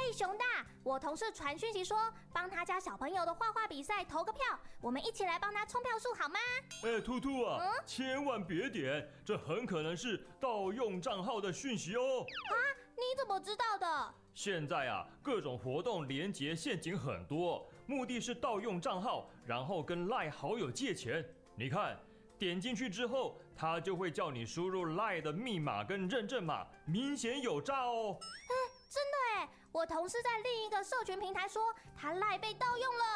熊大，我同事传讯息说，帮他家小朋友的画画比赛投个票，我们一起来帮他冲票数好吗？ 兔兔啊，千万别点，这很可能是盗用账号的讯息哦。 啊，你怎么知道的？ 现在啊，各种活动连结陷阱很多，目的是盗用账号，然后跟 LINE 好友借钱。你看，点进去之后，他就会叫你输入 LINE 的密码跟认证码，明显有诈哦。 真的耶，我同事在另一个社群平台说，他 LINE 被盗用了，